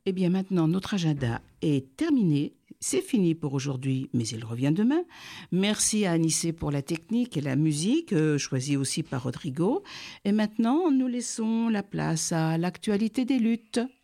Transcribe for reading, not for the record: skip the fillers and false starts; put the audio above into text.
Eh bien maintenant, notre agenda est terminé. C'est fini pour aujourd'hui, mais il revient demain. Merci à Anissé pour la technique et la musique, choisie aussi par Rodrigo. Et maintenant, nous laissons la place à l'actualité des luttes.